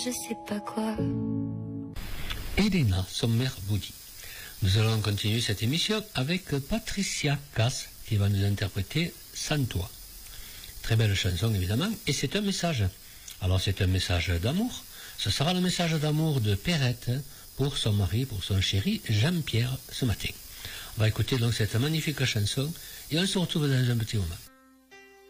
je sais pas quoi. Elena, son mère Boudi. Nous allons continuer cette émission avec Patricia Cass qui va nous interpréter Sans toi. Très belle chanson évidemment, et c'est un message. Alors c'est un message d'amour. Ce sera le message d'amour de Perrette pour son mari, pour son chéri Jean-Pierre ce matin. On va écouter donc cette magnifique chanson et on se retrouve dans un petit moment.